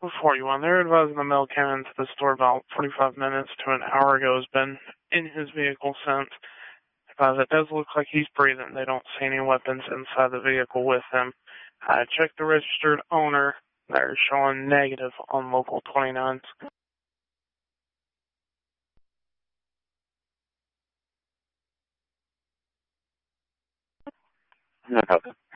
41. They're advising the male came into the store about 45 minutes to an hour ago, has been in his vehicle since. It does look like he's breathing. They don't see any weapons inside the vehicle with him. I checked the registered owner. They're showing negative on local 29s. No problem.